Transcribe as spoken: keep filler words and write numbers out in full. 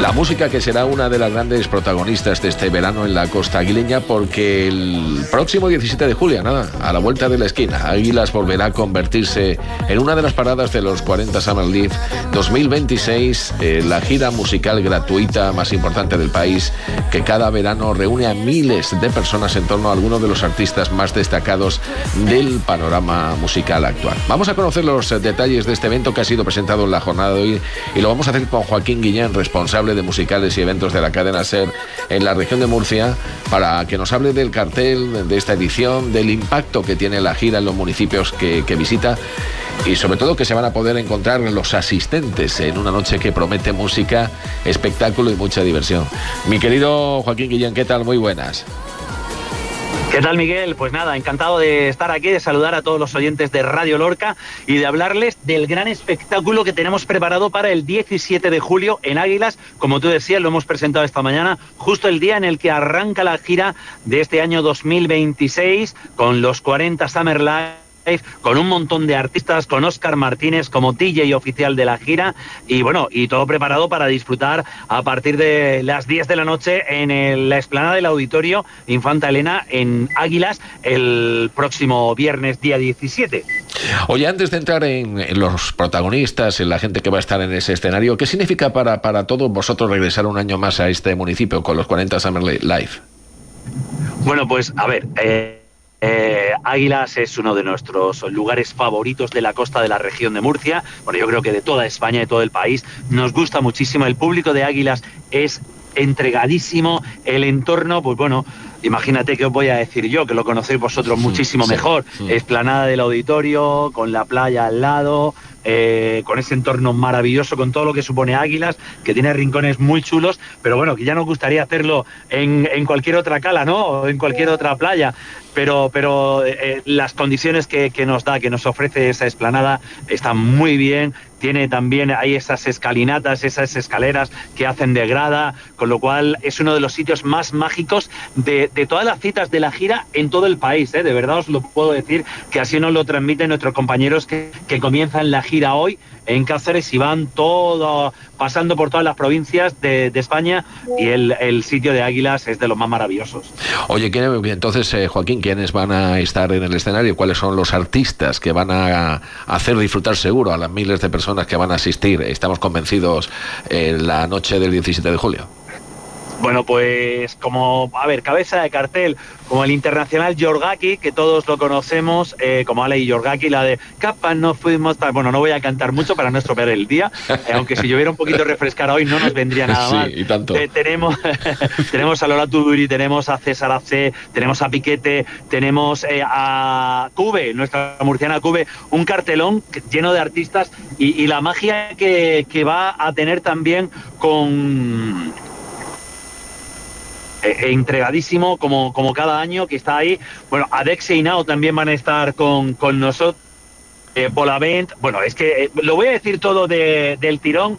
La música que será una de las grandes protagonistas de este verano en la costa aguileña, porque el próximo diecisiete de julio, nada, a la vuelta de la esquina, Águilas volverá a convertirse en una de las paradas de los cuarenta Summer Live dos mil veintiséis, eh, la gira musical gratuita más importante del país, que cada verano reúne a miles de personas en torno a algunos de los artistas más destacados del panorama musical actual. Vamos a conocer los detalles de este evento que ha sido presentado en la jornada de hoy, y lo vamos a hacer con Joaquín Guillén, responsable de musicales y eventos de la cadena SER en la región de Murcia, para que nos hable del cartel de esta edición, del impacto que tiene la gira en los municipios que, que visita, y sobre todo que se van a poder encontrar los asistentes en una noche que promete música, espectáculo y mucha diversión. Mi querido Joaquín Guillén, ¿qué tal? Muy buenas. ¿Qué tal, Miguel? Pues nada, encantado de estar aquí, de saludar a todos los oyentes de Radio Lorca y de hablarles del gran espectáculo que tenemos preparado para el diecisiete de julio en Águilas. Como tú decías, lo hemos presentado esta mañana, justo el día en el que arranca la gira de este año dos mil veintiséis con los cuarenta Summer Live, con un montón de artistas, con Óscar Martínez como D J oficial de la gira, y bueno, y todo preparado para disfrutar a partir de las diez de la noche en el, la explanada del Auditorio Infanta Elena en Águilas el próximo viernes día diecisiete. Oye, antes de entrar en, en los protagonistas, en la gente que va a estar en ese escenario, ¿qué significa para, para todos vosotros regresar un año más a este municipio con los cuarenta Summer Live? Bueno, pues a ver, eh... Eh, Águilas es uno de nuestros lugares favoritos de la costa de la región de Murcia. Bueno, yo creo que de toda España, de todo el país, nos gusta muchísimo. El público de Águilas es entregadísimo. El entorno, pues bueno, imagínate que os voy a decir yo, que lo conocéis vosotros muchísimo sí, mejor. Sí. Explanada del Auditorio, con la playa al lado, eh, con ese entorno maravilloso, con todo lo que supone Águilas, que tiene rincones muy chulos, pero bueno, que ya nos gustaría hacerlo en, en cualquier otra cala, ¿no? O en cualquier otra playa. Pero, pero eh, las condiciones que, que nos da, que nos ofrece esa explanada, están muy bien. Tiene también, hay esas escalinatas, esas escaleras que hacen de grada, con lo cual es uno de los sitios más mágicos de, de todas las citas de la gira en todo el país, ¿eh? De verdad os lo puedo decir, que así nos lo transmiten nuestros compañeros que, que comienzan la gira hoy en Cáceres y van todo, pasando por todas las provincias de, de España, y el, el sitio de Águilas es de los más maravillosos. Oye, entonces, eh, Joaquín, ¿quiénes van a estar en el escenario? ¿Cuáles son los artistas que van a hacer disfrutar seguro a las miles de personas que van a asistir? Estamos convencidos en la noche del diecisiete de julio. Bueno, pues como, a ver, cabeza de cartel, como el internacional Yorgaki, que todos lo conocemos, eh, como Ale y Yorgaki, la de Capa no fuimos tan... Bueno, no voy a cantar mucho para no estropear el día, eh, aunque si lloviera un poquito refrescar hoy no nos vendría nada sí, mal. Y tanto. Eh, tenemos, tenemos a Lola Tuduri, tenemos a César Acé, tenemos a Piquete, tenemos eh, a Cube, nuestra murciana Cube, un cartelón lleno de artistas y, y la magia que, que va a tener también con... Eh, entregadísimo como, como cada año que está ahí. Bueno, Adexe y Nao también van a estar con, con nosotros. Eh, Polavent, bueno, es que eh, lo voy a decir todo de, del tirón,